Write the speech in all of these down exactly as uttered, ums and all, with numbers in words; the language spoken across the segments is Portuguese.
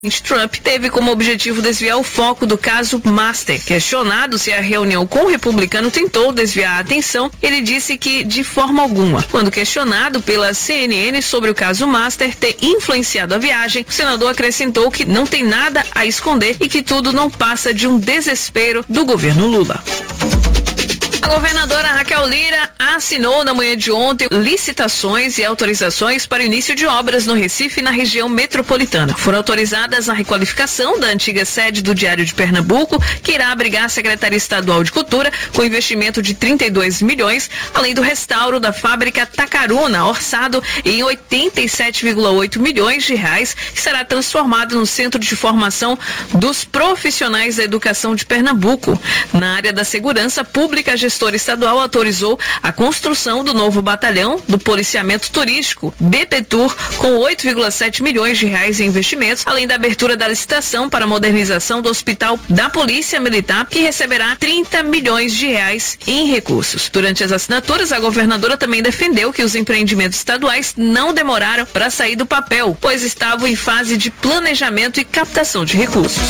Trump teve como objetivo desviar o foco do caso Master. Questionado se a reunião com o republicano tentou desviar a atenção, ele disse que de forma alguma. Quando questionado pela C N N sobre o caso Master ter influenciado a viagem, o senador acrescentou que não tem nada a esconder e que tudo não passa de um desespero do governo Lula. A governadora Raquel Lira assinou na manhã de ontem licitações e autorizações para o início de obras no Recife e na região metropolitana. Foram autorizadas a requalificação da antiga sede do Diário de Pernambuco, que irá abrigar a Secretaria Estadual de Cultura, com investimento de trinta e dois milhões, além do restauro da fábrica Tacaruna, orçado em oitenta e sete vírgula oito milhões de reais, que será transformado no Centro de Formação dos Profissionais da Educação de Pernambuco. Na área da segurança pública, a gestora estadual autorizou a construção do novo batalhão do policiamento turístico, B P Tur, com oito vírgula sete milhões de reais em investimentos, além da abertura da licitação para a modernização do Hospital da Polícia Militar, que receberá trinta milhões de reais em recursos. Durante as assinaturas, a governadora também defendeu que os empreendimentos estaduais não demoraram para sair do papel, pois estavam em fase de planejamento e captação de recursos.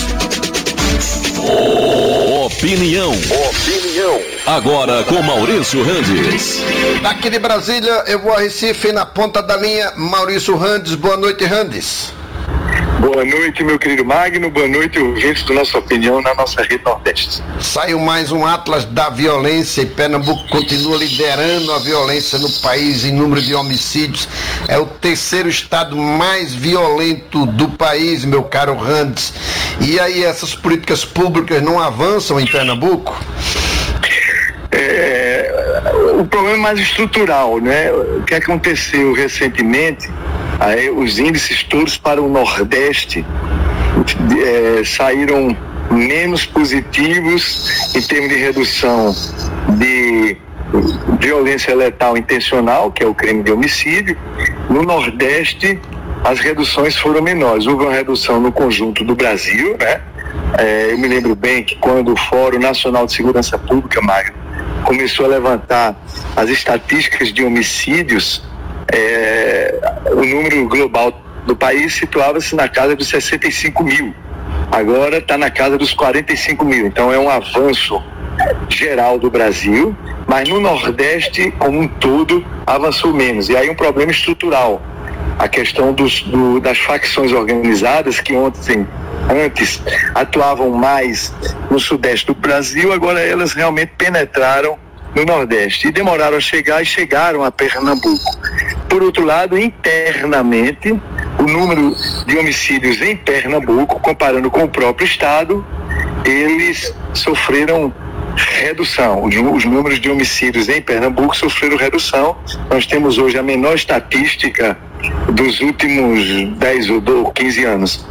Opinião. Opinião. Agora com Maurício Randes. Daqui de Brasília, eu vou a Recife, na ponta da linha, Maurício Randes. Boa noite, Randes. Boa noite, meu querido Magno. Boa noite, ouvintes do Nossa Opinião na nossa rede Nordeste. Saiu mais um Atlas da violência e Pernambuco continua liderando a violência no país em número de homicídios. É o terceiro estado mais violento do país, meu caro Randes. E aí, essas políticas públicas não avançam em Pernambuco? É, o problema é mais estrutural, né? O que aconteceu recentemente, aí, os índices todos para o Nordeste é, saíram menos positivos em termos de redução de violência letal intencional, que é o crime de homicídio. No Nordeste, as reduções foram menores. Houve uma redução no conjunto do Brasil, né? É, eu me lembro bem que quando o Fórum Nacional de Segurança Pública, Magno, começou a levantar as estatísticas de homicídios, é, o número global do país situava-se na casa dos sessenta e cinco mil. Agora está na casa dos quarenta e cinco mil. Então é um avanço geral do Brasil, mas no Nordeste, como um todo, avançou menos. E aí um problema estrutural. A questão dos, do, das facções organizadas que ontem, antes atuavam mais no Sudeste do Brasil, agora elas realmente penetraram no Nordeste e demoraram a chegar e chegaram a Pernambuco. Por outro lado, internamente, o número de homicídios em Pernambuco, comparando com o próprio estado, eles sofreram redução. Os, os números de homicídios em Pernambuco sofreram redução. Nós temos hoje a menor estatística dos últimos dez ou quinze anos.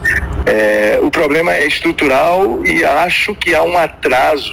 É, o problema é estrutural e acho que há um atraso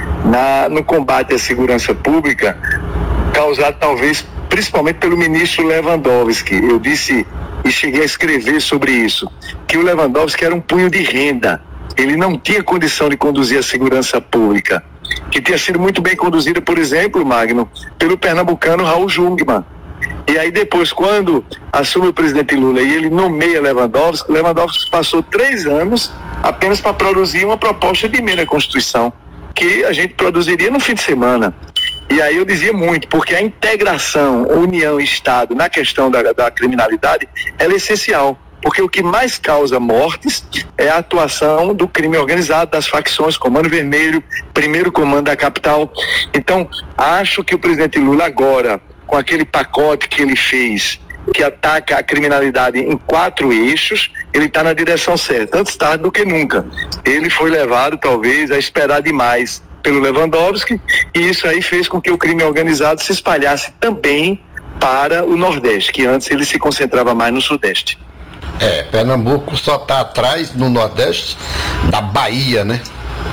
na, no combate à segurança pública, causado talvez principalmente pelo ministro Lewandowski. Eu disse e cheguei a escrever sobre isso, que o Lewandowski era um punho de renda. Ele não tinha condição de conduzir a segurança pública, que tinha sido muito bem conduzida, por exemplo, Magno, pelo pernambucano Raul Jungmann. E aí depois, quando assume o presidente Lula e ele nomeia Lewandowski, Lewandowski passou três anos apenas para produzir uma proposta de emenda à Constituição, que a gente produziria no fim de semana. E aí eu dizia muito, porque a integração, União e Estado na questão da, da criminalidade, ela é essencial. Porque o que mais causa mortes é a atuação do crime organizado, das facções, Comando Vermelho, Primeiro Comando da Capital. Então, acho que o presidente Lula agora, com aquele pacote que ele fez, que ataca a criminalidade em quatro eixos, ele está na direção certa, antes tarde do que nunca. Ele foi levado, talvez, a esperar demais pelo Lewandowski, e isso aí fez com que o crime organizado se espalhasse também para o Nordeste, que antes ele se concentrava mais no Sudeste. É, Pernambuco só está atrás no Nordeste da Bahia, né?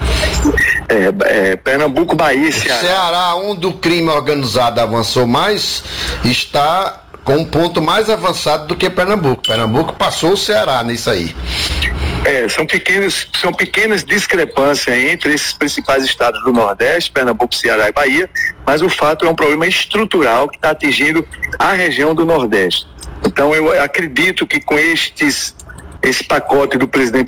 É, é, Pernambuco, Bahia, Ceará. Ceará, onde o crime organizado avançou mais, está com um ponto mais avançado do que Pernambuco. Pernambuco passou o Ceará nisso aí. É, são pequenas, são pequenas discrepâncias entre esses principais estados do Nordeste, Pernambuco, Ceará e Bahia, mas o fato é um problema estrutural que está atingindo a região do Nordeste. Então eu acredito que com estes esse pacote do presidente